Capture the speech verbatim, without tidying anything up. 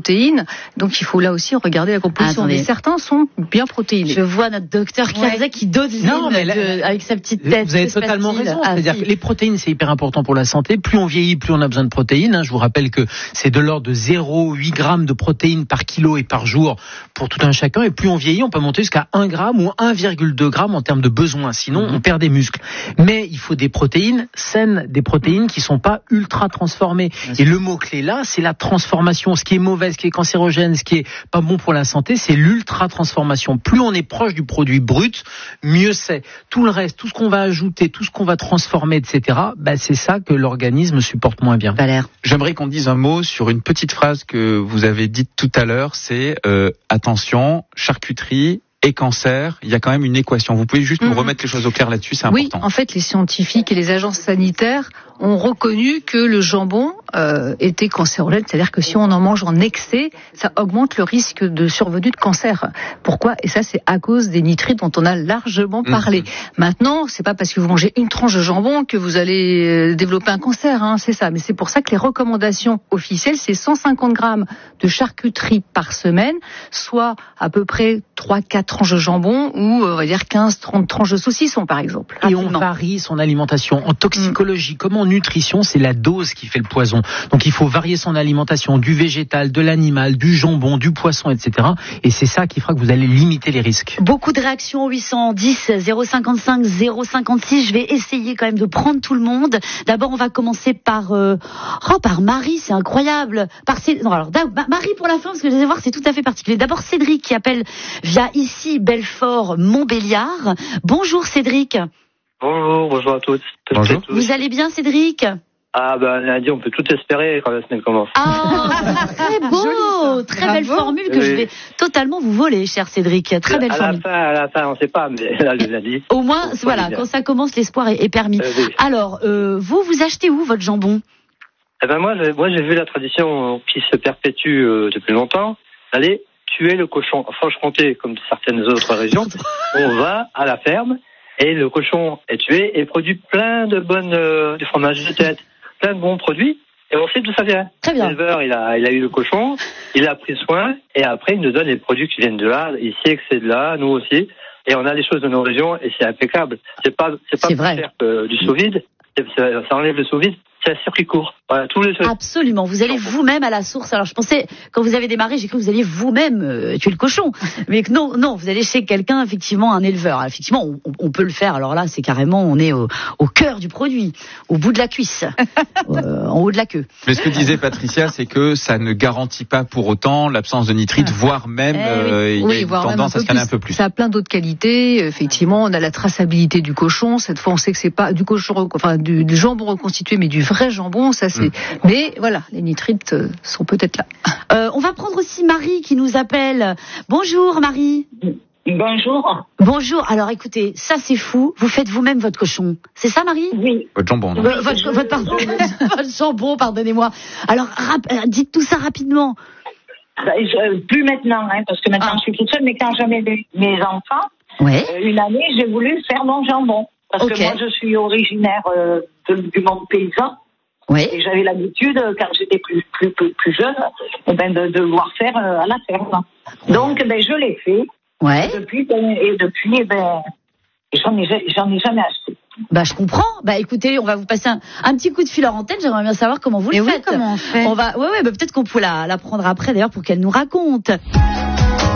protéines. Donc il faut là aussi regarder la composition. Attendez. Mais certains sont bien protéinés. Je vois notre docteur Kiaza Ouais. qui dose Non, mais là, de, avec sa petite tête. Vous avez Que se totalement passe-t-il? raison. Ah, C'est-à-dire si. que les protéines, c'est hyper important pour la santé. Plus on vieillit, plus on a besoin de protéines. hein. Je vous rappelle que c'est de l'ordre de zéro virgule huit grammes de protéines par kilo et par jour pour tout un chacun. Et plus on vieillit, on peut monter jusqu'à un gramme ou un virgule deux grammes en termes de besoins. Sinon, on perd des muscles. Mais il faut des protéines saines, des protéines qui sont pas ultra transformées. Et le mot-clé là, c'est la transformation. Ce qui est mauvais, ce qui est cancérogène, ce qui est pas bon pour la santé, c'est l'ultra transformation. Plus on est proche du produit brut, mieux c'est. Tout le reste, tout ce qu'on va ajouter, tout ce qu'on va transformer, et cetera, bah, c'est ça que l'organisme supporte moins bien. Valère. J'aimerais qu'on dise un mot sur une petite phrase que vous avez dite tout à l'heure, c'est euh, attention, charcuterie et cancer, il y a quand même une équation. Vous pouvez juste mmh. nous remettre les choses au clair là-dessus, c'est oui, important. En fait, les scientifiques et les agences sanitaires ont reconnu que le jambon euh, était cancérogène, c'est-à-dire que si on en mange en excès, ça augmente le risque de survenue de cancer. Pourquoi ? Et ça, c'est à cause des nitrites dont on a largement parlé. Mmh. Maintenant, c'est pas parce que vous mangez une tranche de jambon que vous allez développer un cancer, hein, c'est ça. Mais c'est pour ça que les recommandations officielles, c'est cent cinquante grammes de charcuterie par semaine, soit à peu près trois quatre tranches de jambon ou on va dire quinze trente tranches de saucisson, par exemple. Et on varie son alimentation. En toxicologie, mmh. comme en nutrition, c'est la dose qui fait le poison. Donc il faut varier son alimentation, du végétal, de l'animal, du jambon, du poisson, et cetera. Et c'est ça qui fera que vous allez limiter les risques. Beaucoup de réactions au huit cent dix zéro cinquante-cinq zéro cinquante-six. Je vais essayer quand même de prendre tout le monde. D'abord, on va commencer par euh... oh, par Marie, c'est incroyable. Par C... non, alors Marie pour la fin, parce que je vais voir, c'est tout à fait particulier. D'abord Cédric qui appelle via ici Belfort Montbéliard. Bonjour Cédric. Bonjour, bonjour à toutes. Bonjour. Tous. Vous allez bien Cédric ? Ah ben lundi, on peut tout espérer quand la semaine commence. Ah, très beau, très belle Bravo. formule que oui. je vais totalement vous voler, cher Cédric. Très belle à formule. la fin, à la fin, on ne sait pas, mais là, le lundi. Au moins, voilà, quand ça commence, l'espoir est, est permis. Euh, oui. Alors, euh, vous, vous achetez où votre jambon ? Eh ben moi, j'ai, moi, j'ai vu la tradition qui se perpétue euh, depuis longtemps, d'aller tuer le cochon. En Franche-Comté, comme certaines autres régions, on va à la ferme et le cochon est tué et produit plein de bonnes, euh, du fromage de tête, plein de bons produits. Et on sait d'où ça vient. Très bien. L'éleveur, il a, il a eu le cochon, il a pris soin, et après, il nous donne les produits qui viennent de là. Il sait que c'est de là, nous aussi. Et on a les choses de nos régions, et c'est impeccable. C'est pas, c'est pas C'est plus vrai. cher que du sous-vide. Ça, ça enlève le sous-vide. C'est un circuit court. Voilà, tous les Absolument. Vous allez vous-même à la source. Alors, je pensais, quand vous avez démarré, j'ai cru que vous alliez vous-même euh, tuer le cochon. Mais que non, non, vous allez chez quelqu'un, effectivement, un éleveur. Alors, effectivement, on, on peut le faire. Alors là, c'est carrément, on est au, au cœur du produit, au bout de la cuisse, euh, en haut de la queue. Mais ce que disait Patricia, c'est que ça ne garantit pas pour autant l'absence de nitrite, voire même, Eh oui. euh, il Oui, y a une voire même tendance un à peu se calmer plus. un peu plus. Ça a plein d'autres qualités. Effectivement, on a la traçabilité du cochon. Cette fois, on sait que c'est pas du cochon, enfin du, du jambon reconstitué, mais du vrai jambon. Ça, c'est. Mmh. Mais voilà, les nitrites euh, sont peut-être là. Euh, on va prendre aussi Marie qui nous appelle. Bonjour Marie. Bonjour. Bonjour. Alors écoutez, ça c'est fou. Vous faites vous-même votre cochon. C'est ça Marie ? Oui. Votre jambon, non ? Euh, votre, votre, pardon, votre jambon, pardonnez-moi. Alors, rap, euh, dites tout ça rapidement. Bah, je, plus maintenant, hein, parce que maintenant Ah. je suis toute seule, mais quand j'avais des- mes enfants, Ouais. euh, une année, j'ai voulu faire mon jambon. Parce Ok. que moi, je suis originaire euh, de- du monde paysan. Ouais. Et j'avais l'habitude, quand j'étais plus, plus, plus, plus jeune, eh ben, de, de devoir faire euh, à la ferme. Donc, ben, je l'ai fait. Ouais. Et depuis, ben, et depuis eh ben, j'en ai, j'en ai jamais acheté. Bah, je comprends. Bah, écoutez, on va vous passer un, un petit coup de fil en antenne. J'aimerais bien savoir comment vous Et le oui, faites. comment on fait ? On va, ouais, ouais, bah, peut-être qu'on peut la, la prendre après, d'ailleurs, pour qu'elle nous raconte.